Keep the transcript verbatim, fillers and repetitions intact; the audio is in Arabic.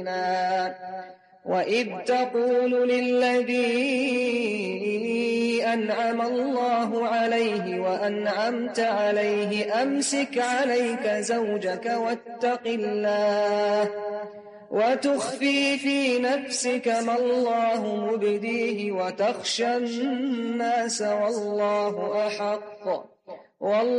وإذ تقول للذي أنعم الله عليه وأنعمت عليه أمسك عليك زوجك واتق الله وتخفي في نفسك ما الله مبديه وتخشى الناس والله أحق والله